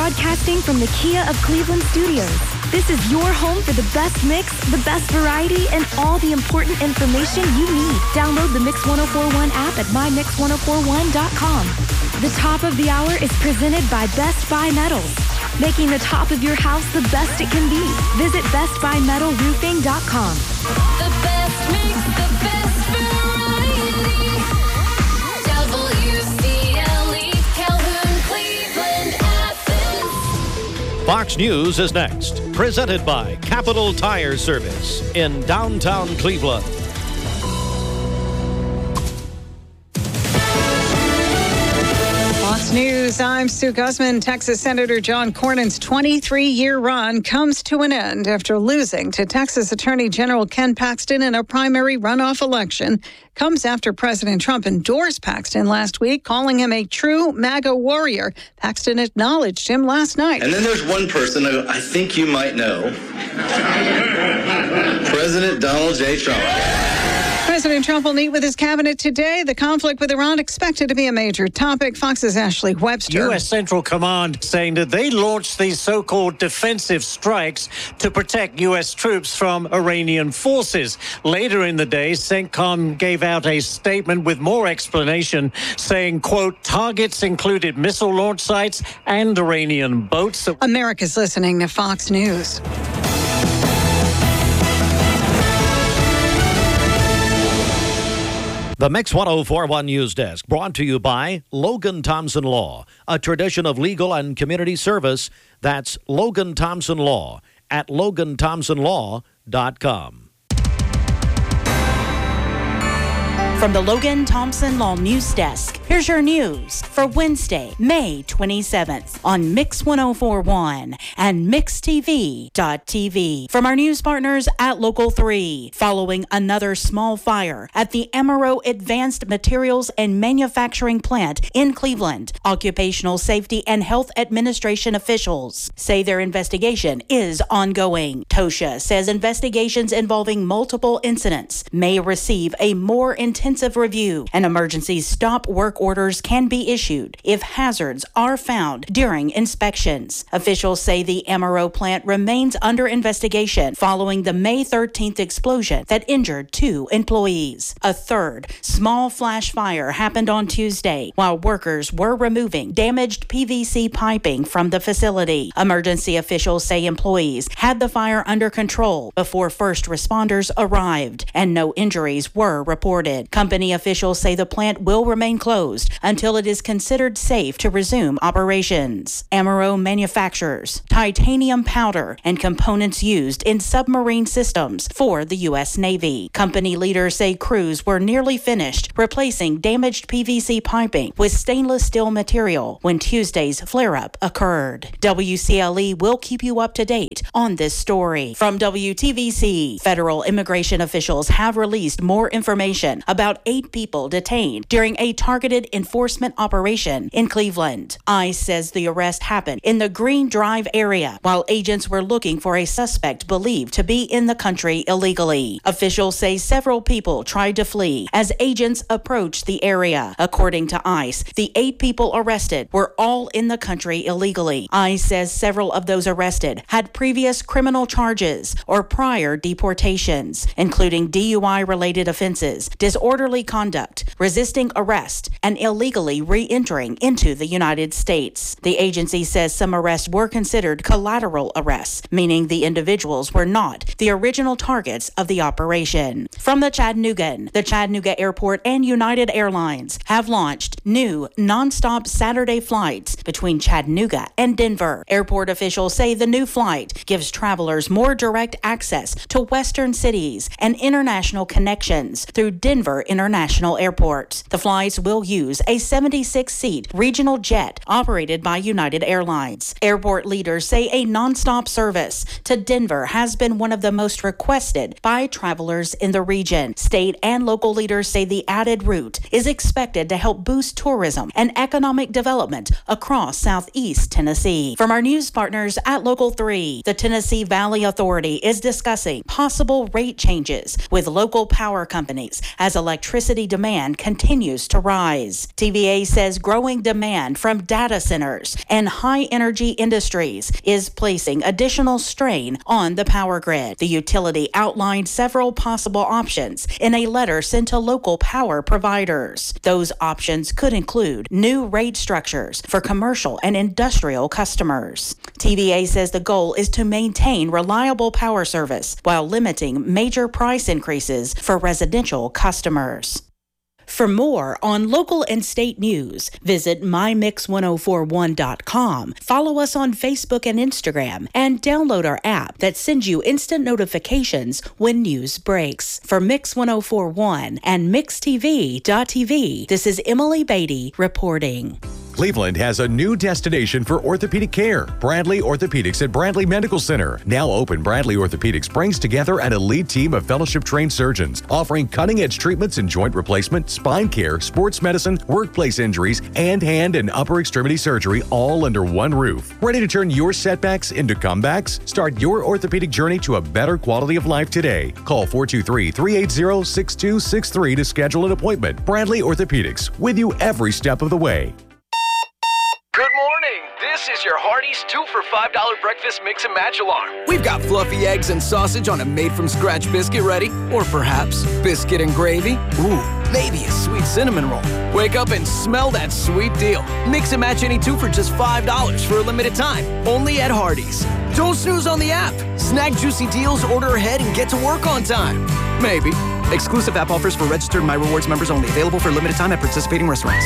Broadcasting from the Kia of Cleveland studios. This is your home for the best mix, the best variety, and all the important information you need. Download the Mix 1041 app at mymix1041.com. The top of the hour is presented by Best Buy Metals, making the top of your house the best it can be. Visit bestbuymetalroofing.com. The best mix, the best variety. WCLE, Calhoun, Cleveland, Athens. Fox News is next. Presented by Capital Tire Service in downtown Cleveland. Fox News, I'm Sue Guzman. Texas Senator John Cornyn's 23-year run comes to an end after losing to Texas Attorney General Ken Paxton in a primary runoff election. Comes after President Trump endorsed Paxton last week, calling him a true MAGA warrior. Paxton acknowledged him last night. And then there's one person who I think you might know. President Donald J. Trump. President Trump will meet with his cabinet today. The conflict with Iran expected to be a major topic. Fox's Ashley Webster. U.S. Central Command saying that they launched these so-called defensive strikes to protect U.S. troops from Iranian forces. Later in the day, CENTCOM gave out a statement with more explanation saying, quote, targets included missile launch sites and Iranian boats. America's listening to Fox News. The Mix 1041 News Desk brought to you by Logan Thompson Law, a tradition of legal and community service. That's Logan Thompson Law at LoganThompsonLaw.com. From the Logan Thompson Law News Desk, here's your news for Wednesday, May 27th on Mix 1041 and MixTV.tv. From our news partners at Local 3, following another small fire at the Amaro Advanced Materials and Manufacturing Plant in Cleveland, Occupational Safety and Health Administration officials say their investigation is ongoing. TOSHA says investigations involving multiple incidents may receive a more intensive review, and emergency stop work orders can be issued if hazards are found during inspections. Officials say the Amaro plant remains under investigation following the May 13th explosion that injured 2 employees. A third small flash fire happened on Tuesday while workers were removing damaged PVC piping from the facility. Emergency officials say employees had the fire under control before first responders arrived, and no injuries were reported. Company officials say the plant will remain closed until it is considered safe to resume operations. Amaro manufactures titanium powder and components used in submarine systems for the U.S. Navy. Company leaders say crews were nearly finished replacing damaged PVC piping with stainless steel material when Tuesday's flare-up occurred. WCLE will keep you up to date on this story. From WTVC, federal immigration officials have released more information about 8 people detained during a targeted enforcement operation in Cleveland. ICE says the arrest happened in the Green Drive area while agents were looking for a suspect believed to be in the country illegally. Officials say several people tried to flee as agents approached the area. According to ICE, the 8 people arrested were all in the country illegally. ICE says several of those arrested had previous criminal charges or prior deportations, including DUI-related offenses, disorderly conduct, resisting arrest, and illegally re-entering into the United States. The agency says some arrests were considered collateral arrests, meaning the individuals were not the original targets of the operation. From the Chattanooga Airport and United Airlines have launched new nonstop Saturday flights between Chattanooga and Denver. Airport officials say the new flight gives travelers more direct access to western cities and international connections through Denver International Airport. The flights will use a 76-seat regional jet operated by United Airlines. Airport leaders say a nonstop service to Denver has been one of the most requested by travelers in the region. State and local leaders say the added route is expected to help boost tourism and economic development across Southeast Tennessee. From our news partners at Local 3, the Tennessee Valley Authority is discussing possible rate changes with local power companies as electricity demand continues to rise. rise. TVA says growing demand from data centers and high-energy industries is placing additional strain on the power grid. The utility outlined several possible options in a letter sent to local power providers. Those options could include new rate structures for commercial and industrial customers. TVA says the goal is to maintain reliable power service while limiting major price increases for residential customers. For more on local and state news, visit mymix1041.com, follow us on Facebook and Instagram, and download our app that sends you instant notifications when news breaks. For Mix 1041 and MixTV.tv, this is Emily Beatty reporting. Cleveland has a new destination for orthopedic care. Bradley Orthopedics at Bradley Medical Center. Now open, Bradley Orthopedics brings together an elite team of fellowship-trained surgeons offering cutting-edge treatments in joint replacement, spine care, sports medicine, workplace injuries, and hand and upper extremity surgery all under one roof. Ready to turn your setbacks into comebacks? Start your orthopedic journey to a better quality of life today. Call 423-380-6263 to schedule an appointment. Bradley Orthopedics, with you every step of the way. Good morning. This is your Hardee's 2 for $5 breakfast mix and match alarm. We've got fluffy eggs and sausage on a made-from-scratch biscuit ready. Or perhaps biscuit and gravy. Ooh, maybe a sweet cinnamon roll. Wake up and smell that sweet deal. Mix and match any 2 for just $5 for a limited time. Only at Hardee's. Don't snooze on the app. Snag juicy deals, order ahead, and get to work on time. Maybe. Exclusive app offers for registered My Rewards members only. Available for limited time at participating restaurants.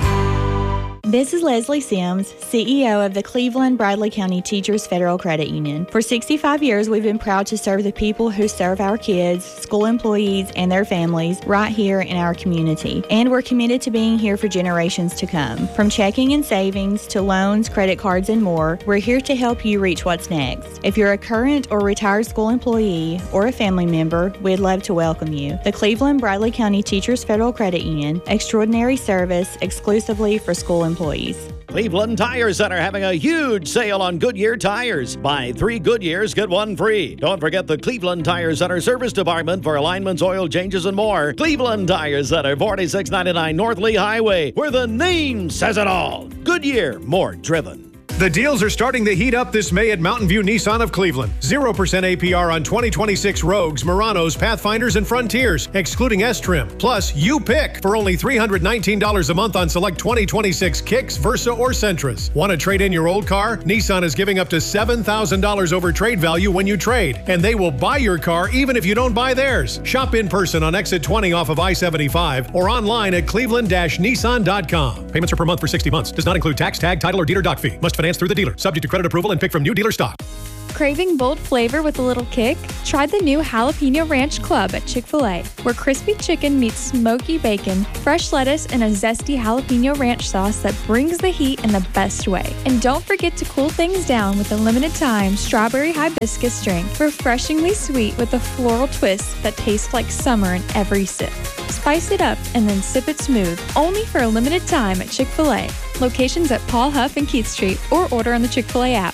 This is Leslie Sims, CEO of the Cleveland Bradley County Teachers Federal Credit Union. For 65 years, we've been proud to serve the people who serve our kids, school employees, and their families right here in our community. And we're committed to being here for generations to come. From checking and savings to loans, credit cards, and more, we're here to help you reach what's next. If you're a current or retired school employee or a family member, we'd love to welcome you. The Cleveland Bradley County Teachers Federal Credit Union, extraordinary service exclusively for school employees. Cleveland Tire Center having a huge sale on Goodyear tires. Buy 3 Goodyears, get 1 free. Don't forget the Cleveland Tire Center service department for alignments, oil changes, and more. Cleveland Tire Center, 4699 North Lee Highway, where the name says it all. Goodyear, more driven. The deals are starting to heat up this May at Mountain View Nissan of Cleveland. 0% APR on 2026 Rogues, Muranos, Pathfinders, and Frontiers, excluding S-Trim. Plus, you pick for only $319 a month on select 2026 Kicks, Versa, or Sentras. Want to trade in your old car? Nissan is giving up to $7,000 over trade value when you trade, and they will buy your car even if you don't buy theirs. Shop in person on exit 20 off of I-75 or online at cleveland-nissan.com. Payments are per month for 60 months. Does not include tax, tag, title, or dealer doc fee. Must finance through the dealer. Subject to credit approval and pick from new dealer stock. Craving bold flavor with a little kick? Try the new Jalapeno Ranch Club at Chick-fil-A, where crispy chicken meets smoky bacon, fresh lettuce, and a zesty jalapeno ranch sauce that brings the heat in the best way. And don't forget to cool things down with a limited-time strawberry hibiscus drink, refreshingly sweet with a floral twist that tastes like summer in every sip. Spice it up and then sip it smooth, only for a limited time at Chick-fil-A. Locations at Paul Huff and Keith Street, or order on the Chick-fil-A app.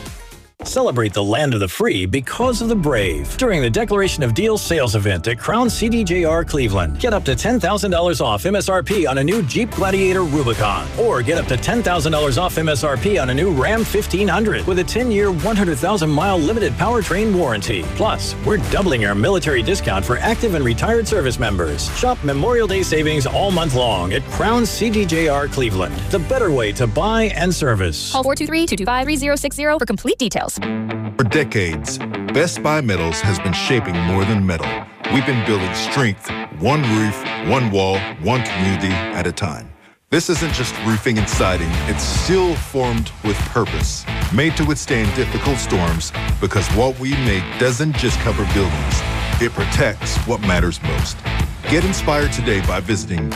Celebrate the land of the free because of the brave during the Declaration of Deals sales event at Crown CDJR Cleveland. Get up to $10,000 off MSRP on a new Jeep Gladiator Rubicon, or get up to $10,000 off MSRP on a new Ram 1500 with a 10-year, 100,000-mile limited powertrain warranty. Plus, we're doubling our military discount for active and retired service members. Shop Memorial Day savings all month long at Crown CDJR Cleveland. The better way to buy and service. Call 423-225-3060 for complete details. For decades, Best Buy Metals has been shaping more than metal. We've been building strength, one roof, one wall, one community at a time. This isn't just roofing and siding, it's steel formed with purpose, made to withstand difficult storms, because what we make doesn't just cover buildings, it protects what matters most. Get inspired today by visiting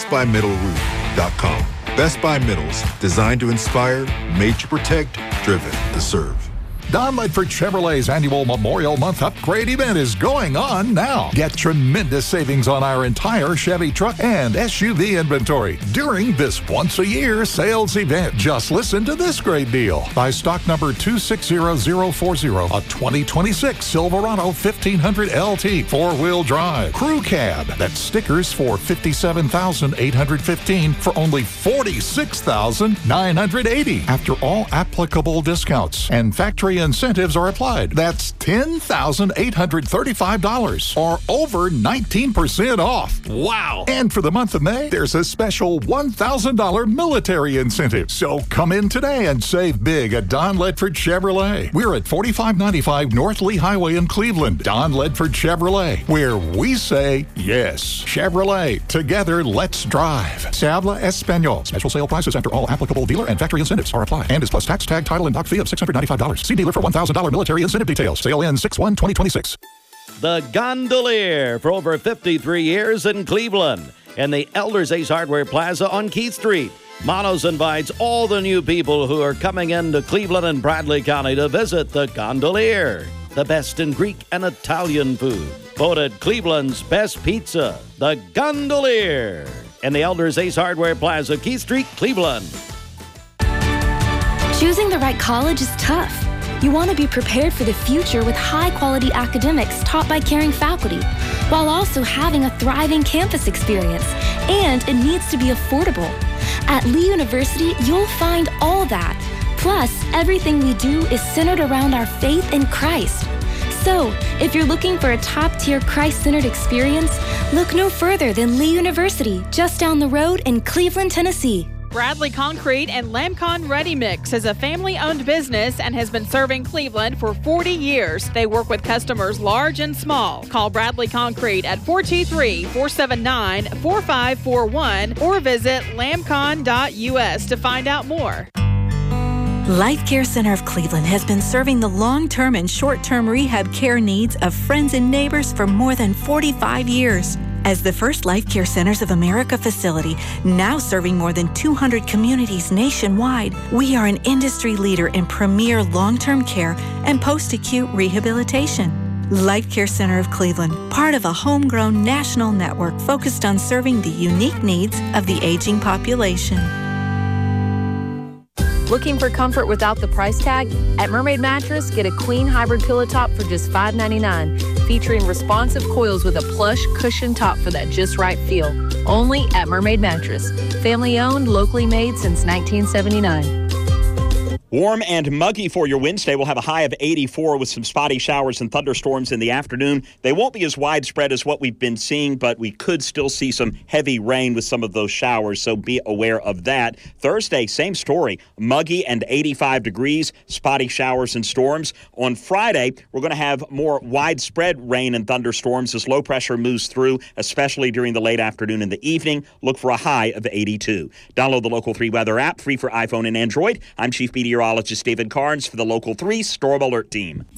bestbymetalroof.com. Best Buy Metals, designed to inspire, made to protect, driven to serve. Don Ledford Chevrolet's annual Memorial Month upgrade event is going on now. Get tremendous savings on our entire Chevy truck and SUV inventory during this once-a-year sales event. Just listen to this great deal. Buy stock number 260040, a 2026 Silverado 1500 LT 4-wheel drive crew cab. That's stickers for $57,815 for only $46,980 after all applicable discounts and factory incentives are applied. That's $10,835 or over 19% off. Wow! And for the month of May, there's a special $1,000 military incentive. So come in today and save big at Don Ledford Chevrolet. We're at 4595 North Lee Highway in Cleveland. Don Ledford Chevrolet, where we say yes. Chevrolet, together let's drive. Se habla español. Special sale prices after all applicable dealer and factory incentives are applied. And is plus tax, tag, title, and dock fee of $695. See dealer for $1,000 military incentive details. Sale ends 6/1/2026. The Gondolier for over 53 years in Cleveland and the Elders Ace Hardware Plaza on Keith Street. Manos invites all the new people who are coming into Cleveland and Bradley County to visit the Gondolier, the best in Greek and Italian food. Voted Cleveland's best pizza, the Gondolier, and the Elders Ace Hardware Plaza, Keith Street, Cleveland. Choosing the right college is tough. You want to be prepared for the future with high-quality academics taught by caring faculty, while also having a thriving campus experience, and it needs to be affordable. At Lee University, you'll find all that. Plus, everything we do is centered around our faith in Christ. So, if you're looking for a top-tier Christ-centered experience, look no further than Lee University, just down the road in Cleveland, Tennessee. Bradley Concrete and Lamcon Ready Mix is a family-owned business and has been serving Cleveland for 40 years. They work with customers large and small. Call Bradley Concrete at 423-479-4541 or visit lamcon.us to find out more. Life Care Center of Cleveland has been serving the long-term and short-term rehab care needs of friends and neighbors for more than 45 years. As the first Life Care Centers of America facility, now serving more than 200 communities nationwide, we are an industry leader in premier long-term care and post-acute rehabilitation. Life Care Center of Cleveland, part of a homegrown national network focused on serving the unique needs of the aging population. Looking for comfort without the price tag? At Mermaid Mattress, get a queen hybrid pillow top for just $5.99, featuring responsive coils with a plush cushion top for that just right feel. Only at Mermaid Mattress. Family owned, locally made since 1979. Warm and muggy for your Wednesday. We'll have a high of 84 with some spotty showers and thunderstorms in the afternoon. They won't be as widespread as what we've been seeing, but we could still see some heavy rain with some of those showers, so be aware of that. Thursday, same story. Muggy and 85 degrees, spotty showers and storms. On Friday, we're going to have more widespread rain and thunderstorms as low pressure moves through, especially during the late afternoon and the evening. Look for a high of 82. Download the Local 3 weather app, free for iPhone and Android. I'm Chief Meteorologist David Carnes for the Local 3 Storm Alert Team.